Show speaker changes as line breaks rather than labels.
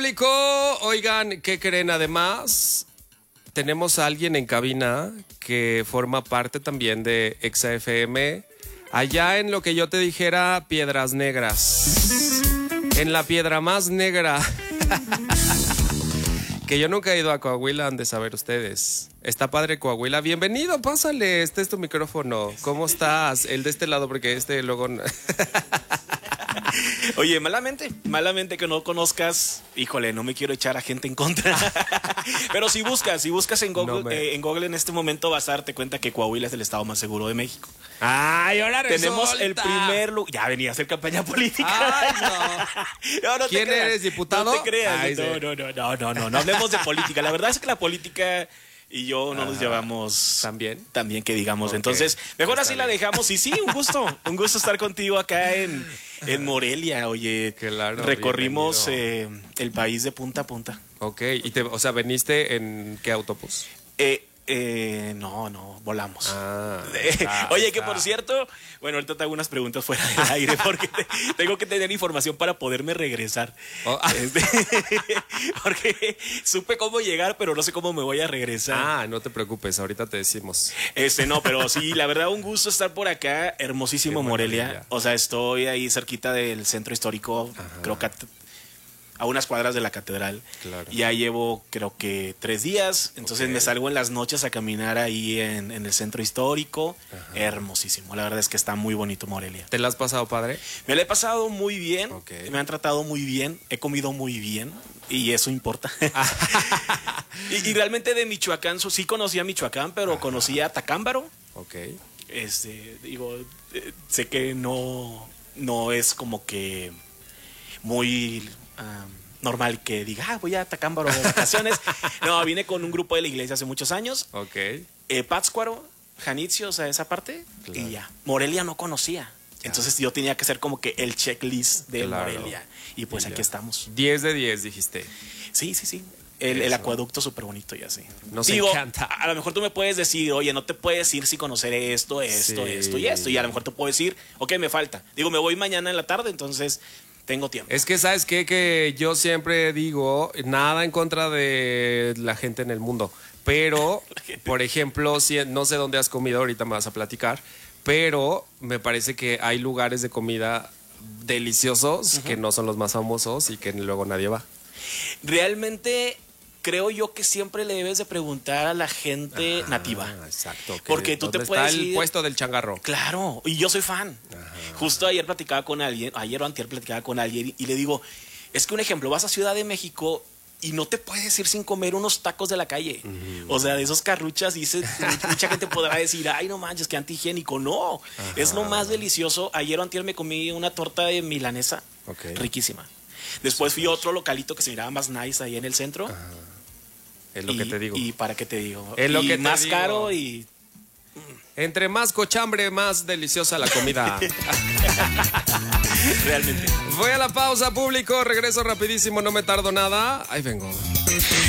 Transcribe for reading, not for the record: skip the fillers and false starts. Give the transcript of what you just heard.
Público, oigan, ¿qué creen? Además, tenemos a alguien en cabina que forma parte también de Exa FM, allá en lo que yo te dijera, Piedras Negras, en la piedra más negra, que yo nunca he ido a Coahuila, han de saber ustedes. Está padre Coahuila, bienvenido, pásale, este es tu micrófono, ¿cómo estás? El de este lado, porque este luego...
Oye, malamente que no conozcas, híjole, no me quiero echar a gente en contra. Pero si buscas en Google, en Google en este momento vas a darte cuenta que Coahuila es el estado más seguro de México.
Ay, ahora resulta.
Tenemos el primer lugar. Ya venía a hacer campaña política.
Ay, no.
No
¿Quién eres, diputado?
No te creas.
Ay,
No hablemos de política. La verdad es que la política y yo no nos llevamos también que digamos. Okay. Entonces, mejor así la dejamos. Y sí, un gusto estar contigo acá en Morelia. Oye,
claro,
recorrimos el país de punta a punta.
Ok, o sea, ¿veniste en qué autobús?
No, volamos. Oye, que por cierto, bueno, ahorita te hago unas preguntas fuera del aire porque tengo que tener información para poderme regresar. Porque supe cómo llegar, pero no sé cómo me voy a regresar.
No te preocupes, ahorita te decimos.
No, pero sí, la verdad, un gusto estar por acá, hermosísimo Morelia. O sea, estoy ahí cerquita del centro histórico, creo que a unas cuadras de la catedral. Claro. Ya llevo creo que 3 días, entonces me salgo en las noches a caminar ahí en el centro histórico. Hermosísimo, la verdad es que está muy bonito Morelia.
¿Te la has pasado padre?
Me la he pasado muy bien, me han tratado muy bien, he comido muy bien y eso importa. y realmente de Michoacán, sí conocía Michoacán, pero conocía Tacámbaro. Sé que no es como que muy... normal que diga, voy a Tacámbaro de vacaciones. No, vine con un grupo de la iglesia hace muchos años. Pátzcuaro, Janitzio, o sea, esa parte. Claro. Y ya. Morelia no conocía. Entonces yo tenía que hacer como que el checklist de Morelia. Y pues aquí estamos.
10 de 10, dijiste.
Sí. El acueducto súper bonito y así.
Nos encanta.
A lo mejor tú me puedes decir, oye, no te puedes ir sin conocer esto y esto. Y a lo mejor te puedo decir, ok, me falta. Me voy mañana en la tarde, entonces... tengo tiempo.
Es que, ¿sabes qué? Que yo siempre digo, nada en contra de la gente en el mundo. Pero, por ejemplo, no sé dónde has comido, ahorita me vas a platicar, pero me parece que hay lugares de comida deliciosos que no son los más famosos y que luego nadie va.
Realmente... creo yo que siempre le debes de preguntar a la gente nativa.
Exacto.
Porque tú te puedes
está el puesto del changarro.
Claro, y yo soy fan. Justo ayer platicaba con alguien, ayer o antier platicaba con alguien y le digo, es que un ejemplo, vas a Ciudad de México y no te puedes ir sin comer unos tacos de la calle. O sea, de esos carruchas, mucha gente podrá decir, ay, no manches, qué antihigiénico. No, es lo más delicioso. Ayer o antier me comí una torta de milanesa, riquísima. Después fui a otro localito que se miraba más nice ahí en el centro.
Es lo que te digo.
¿Y para qué te digo?
Es lo que
más
te digo.
Caro y...
entre más cochambre, más deliciosa la comida.
Realmente.
Voy a la pausa, público. Regreso rapidísimo, no me tardo nada. Ahí vengo.